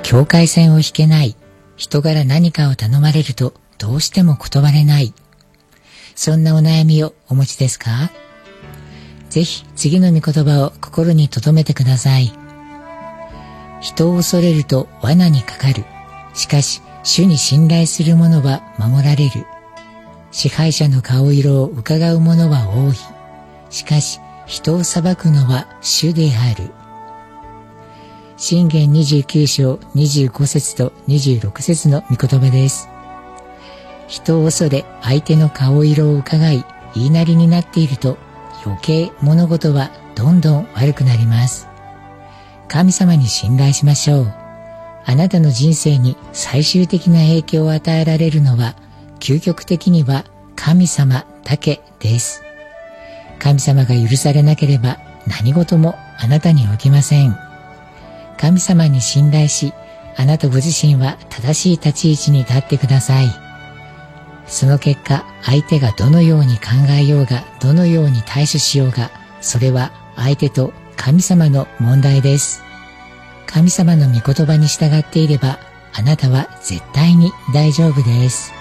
境界線を引けない。人から何かを頼まれるとどうしても断れない。そんなお悩みをお持ちですか？ぜひ次の御言葉を心に留めてください。人を恐れると罠にかかる。しかし主に信頼する者は守られる。支配者の顔色を伺う者は多い。しかし人を裁くのは主である。箴言29章25節と26節の御言葉です。人を恐れ相手の顔色を伺い言いなりになっていると余計物事はどんどん悪くなります。神様に信頼しましょう。あなたの人生に最終的な影響を与えられるのは究極的には神様だけです。神様が許されなければ何事もあなたに起きません。神様に信頼し、あなたご自身は正しい立ち位置に立ってください。その結果、相手がどのように考えようが、どのように対処しようが、それは相手と神様の問題です。神様の御言葉に従っていれば、あなたは絶対に大丈夫です。